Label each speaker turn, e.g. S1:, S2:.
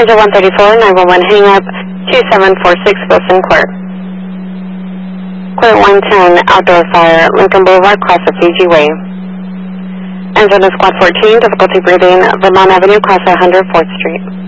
S1: Engine 134, 911, hang up 2746 Wilson Court. Court 110, outdoor fire, Lincoln Boulevard, cross of Fiji Way. Engine is Squad 14, difficulty breathing, Vermont Avenue, cross 104th Street.